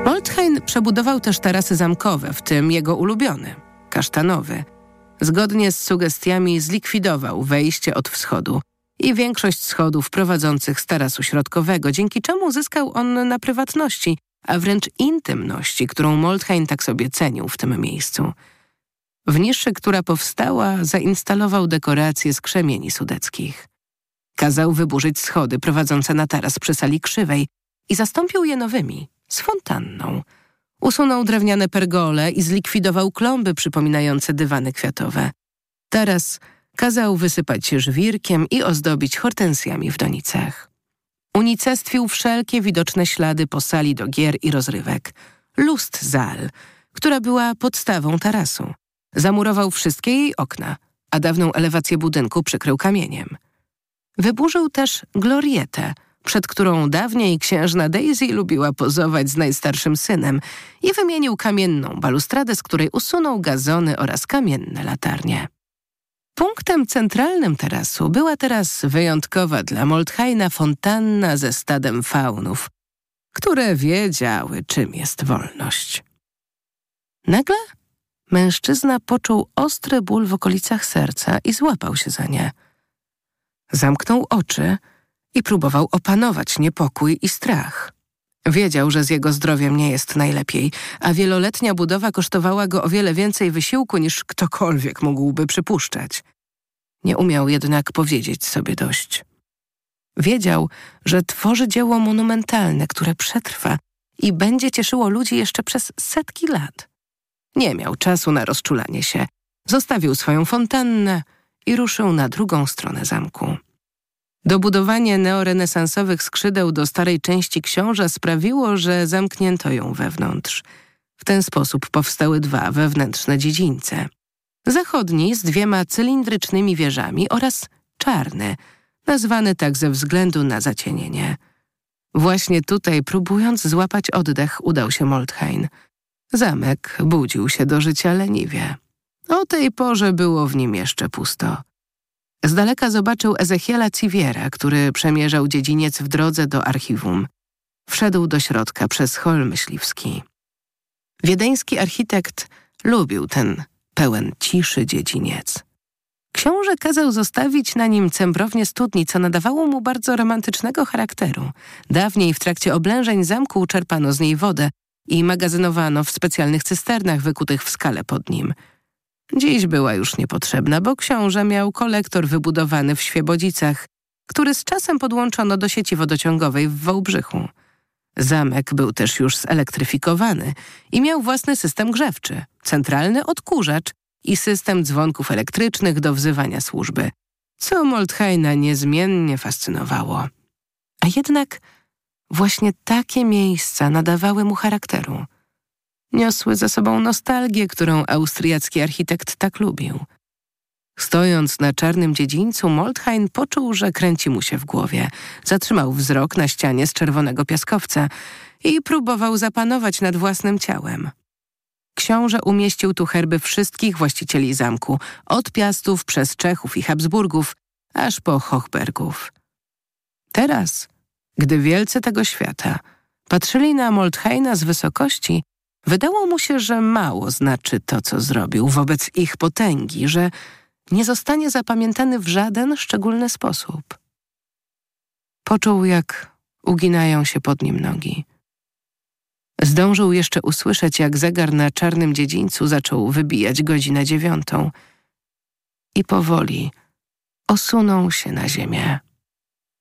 Molthain przebudował też tarasy zamkowe, w tym jego ulubiony, kasztanowy. Zgodnie z sugestiami zlikwidował wejście od wschodu i większość schodów prowadzących z tarasu środkowego, dzięki czemu zyskał on na prywatności, a wręcz intymności, którą Molthain tak sobie cenił w tym miejscu. W niszy, która powstała, zainstalował dekoracje z krzemieni sudeckich. Kazał wyburzyć schody prowadzące na taras przy sali krzywej i zastąpił je nowymi, z fontanną. Usunął drewniane pergole i zlikwidował klomby przypominające dywany kwiatowe. Taras kazał wysypać żwirkiem i ozdobić hortensjami w donicach. Unicestwił wszelkie widoczne ślady po sali do gier i rozrywek. Lustsaal, która była podstawą tarasu. Zamurował wszystkie jej okna, a dawną elewację budynku przykrył kamieniem. Wyburzył też glorietę, przed którą dawniej księżna Daisy lubiła pozować z najstarszym synem, i wymienił kamienną balustradę, z której usunął gazony oraz kamienne latarnie. Punktem centralnym tarasu była teraz wyjątkowa dla Molthaina fontanna ze stadem faunów, które wiedziały, czym jest wolność. Nagle mężczyzna poczuł ostry ból w okolicach serca i złapał się za nie. Zamknął oczy i próbował opanować niepokój i strach. Wiedział, że z jego zdrowiem nie jest najlepiej, a wieloletnia budowa kosztowała go o wiele więcej wysiłku, niż ktokolwiek mógłby przypuszczać. Nie umiał jednak powiedzieć sobie dość. Wiedział, że tworzy dzieło monumentalne, które przetrwa i będzie cieszyło ludzi jeszcze przez setki lat. Nie miał czasu na rozczulanie się. Zostawił swoją fontannę i ruszył na drugą stronę zamku. Dobudowanie neorenesansowych skrzydeł do starej części książa sprawiło, że zamknięto ją wewnątrz. W ten sposób powstały dwa wewnętrzne dziedzińce. Zachodni z 2 cylindrycznymi wieżami oraz czarny, nazwany tak ze względu na zacienienie. Właśnie tutaj, próbując złapać oddech, udał się Molthain. Zamek budził się do życia leniwie. O tej porze było w nim jeszcze pusto. Z daleka zobaczył Ezechiela Civiera, który przemierzał dziedziniec w drodze do archiwum. Wszedł do środka przez hol myśliwski. Wiedeński architekt lubił ten pełen ciszy dziedziniec. Książę kazał zostawić na nim cembrownię studni, co nadawało mu bardzo romantycznego charakteru. Dawniej w trakcie oblężeń zamku czerpano z niej wodę i magazynowano w specjalnych cysternach wykutych w skale pod nim. Dziś była już niepotrzebna, bo książę miał kolektor wybudowany w Świebodzicach, który z czasem podłączono do sieci wodociągowej w Wałbrzychu. Zamek był też już zelektryfikowany i miał własny system grzewczy, centralny odkurzacz i system dzwonków elektrycznych do wzywania służby, co Molthaina niezmiennie fascynowało. A jednak właśnie takie miejsca nadawały mu charakteru. Niosły ze sobą nostalgię, którą austriacki architekt tak lubił. Stojąc na czarnym dziedzińcu, Molthain poczuł, że kręci mu się w głowie. Zatrzymał wzrok na ścianie z czerwonego piaskowca i próbował zapanować nad własnym ciałem. Książę umieścił tu herby wszystkich właścicieli zamku, od Piastów przez Czechów i Habsburgów, aż po Hochbergów. Teraz, gdy wielcy tego świata patrzyli na Molthaina z wysokości, wydało mu się, że mało znaczy to, co zrobił wobec ich potęgi, że nie zostanie zapamiętany w żaden szczególny sposób. Poczuł, jak uginają się pod nim nogi. Zdążył jeszcze usłyszeć, jak zegar na czarnym dziedzińcu zaczął wybijać godzinę 9 i powoli osunął się na ziemię.